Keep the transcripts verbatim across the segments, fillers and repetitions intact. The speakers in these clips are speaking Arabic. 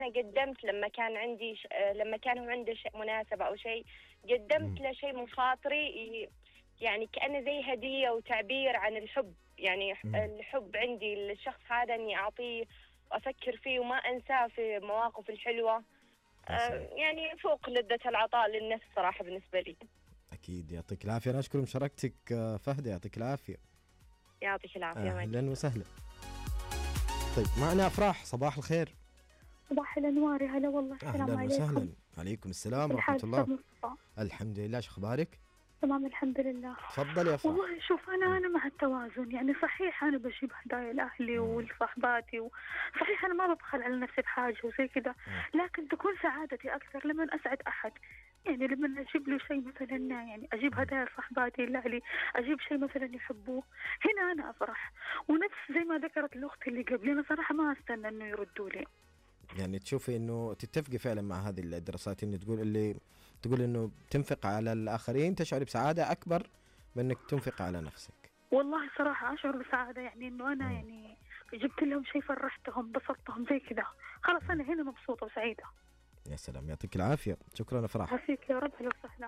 قدمت لما كان عندي ش... لما كان هو عنده ش... مناسبة أو شيء، قدمت له شيء من خاطري، ي- يعني كأنه زي هدية وتعبير عن الحب. يعني ح- مم. الحب عندي للشخص هذا إني أعطيه وأفكر فيه وما أنساه في مواقف الحلوة. يا آه، سلام. يعني فوق لذة العطاء للنفس صراحة بالنسبة لي. أكيد، يعطيك العافية. أنا أشكر مشاركتك آه، فهد، يعطيك العافية. يعطيك العافية ماجد. أهلا وسهلا. طيب معنا أفراح، صباح الخير. صباح الأنوار، هلا والله. السلام أهلا عليكم. وسهلا. عليكم السلام كيف ورحمة الحال الله. أستاذ مصطفى؟ الحمد لله، شو أخبارك؟ تمام الحمد لله. تفضل يا أفراح. والله شوف، أنا أنا مع التوازن. يعني صحيح أنا بجيب هدايا لأهلي ولصحباتي، وصحيح أنا ما ببخل على نفسي بحاجة وزي كذا، لكن تكون سعادتي أكثر لما أسعد أحد. يعني لما أجيب له شيء مثلا، يعني أجيب هدايا لصحباتي لأهلي، أجيب شيء مثلا يحبوه، هنا أنا أفرح. ونفس زي ما ذكرت الأخت اللي قبلي، أنا صراحة ما أستنى إنه يردوا لي. يعني تشوفي انه تتفقي فعلا مع هذه الدراسات، انه تقول اللي تقول انه تنفق على الاخرين تشعري بسعاده اكبر من انك تنفق على نفسك. والله صراحة أشعر بسعادة، يعني إنه أنا مم. يعني جبت لهم شيء، فرحتهم بسطتهم زي كذا، خلاص أنا هنا مبسوطة وسعيدة. يا سلام، يعطيك العافيه. شكرا افراح. عافيك يا رب. هلا وسهلا.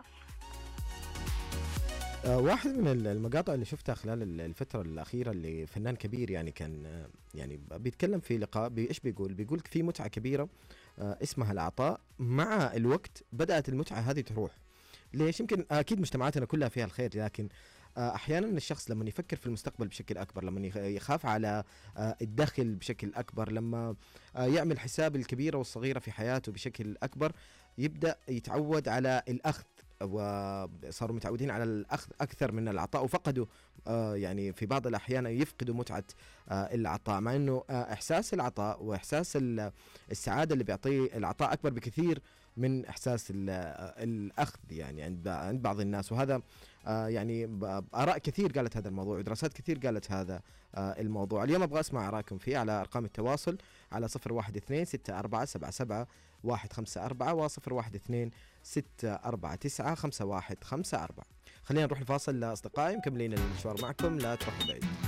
آه، واحد من المقاطع اللي شفتها خلال الفترة الأخيرة اللي فنان كبير يعني كان آه، يعني بيتكلم في لقاء، بي- إيش بيقول؟ بيقول في متعة كبيرة آه، اسمها العطاء. مع الوقت بدأت المتعة هذه تروح. ليش؟ يمكن أكيد مجتمعاتنا كلها فيها الخير، لكن آه، أحيانا الشخص لما يفكر في المستقبل بشكل أكبر، لما يخ- يخاف على آه، الدخل بشكل أكبر، لما آه، يعمل حساب الكبيرة والصغيرة في حياته بشكل أكبر، يبدأ يتعود على الأخذ، وصاروا متعودين على الأخذ أكثر من العطاء، وفقدوا آه يعني في بعض الأحيان يفقدوا متعة آه العطاء، مع أنه آه إحساس العطاء وإحساس ال- السعادة اللي بيعطيه العطاء أكبر بكثير من إحساس ال- آه، الأخذ يعني عند عند بعض الناس. وهذا آه يعني ب- آراء كثير قالت هذا الموضوع، ودراسات كثير قالت هذا آه الموضوع. اليوم أبغى أسمع آراءكم فيه على أرقام التواصل على صفر واحد اثنين ستة أربعة سبعة سبعة واحد خمسة أربعة وصفر واحد اثنين ستة أربعة تسعة خمسة واحد خمسة أربعة. خلينا نروح الفاصل لأصدقائي، مكملين المشوار معكم، لا تروحوا بعيد.